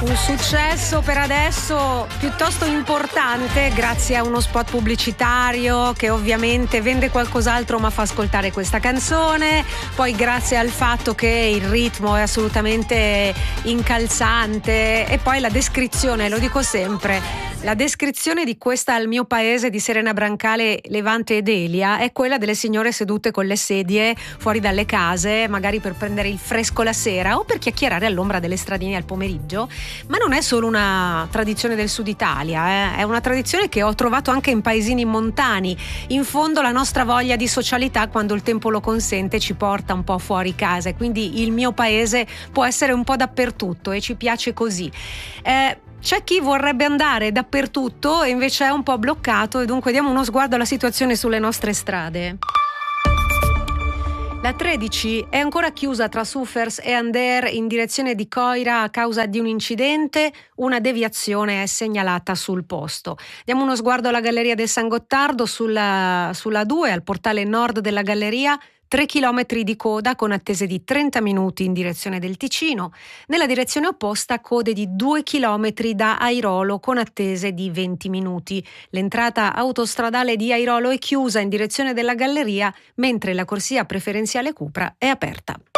Un successo per adesso piuttosto importante grazie a uno spot pubblicitario che ovviamente vende qualcos'altro ma fa ascoltare questa canzone, poi grazie al fatto che il ritmo è assolutamente incalzante e poi la descrizione, lo dico sempre, la descrizione di questa Al mio paese di Serena Brancale, Levante ed Elia è quella delle signore sedute con le sedie fuori dalle case, magari per prendere il fresco la sera o per chiacchierare all'ombra delle stradine al pomeriggio. Ma non è solo una tradizione del sud Italia, è una tradizione che ho trovato anche in paesini montani. In fondo la nostra voglia di socialità, quando il tempo lo consente, ci porta un po' fuori casa e quindi il mio paese può essere un po' dappertutto e ci piace così. C'è chi vorrebbe andare dappertutto e invece è un po' bloccato e dunque diamo uno sguardo alla situazione sulle nostre strade. La 13 è ancora chiusa tra Suffers e Ander in direzione di Coira a causa di un incidente. Una deviazione è segnalata sul posto. Diamo uno sguardo alla Galleria del San Gottardo sulla 2, al portale nord della galleria. 3 chilometri di coda con attese di 30 minuti in direzione del Ticino. Nella direzione opposta code di 2 chilometri da Airolo con attese di 20 minuti. L'entrata autostradale di Airolo è chiusa in direzione della galleria, mentre la corsia preferenziale Cupra è aperta.